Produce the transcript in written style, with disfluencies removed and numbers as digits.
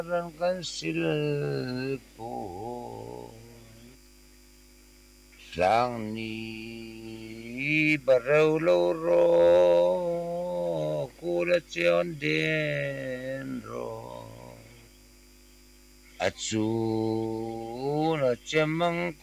ran kan sil po sang ni barau lo ro kula chion den ro achu na chemang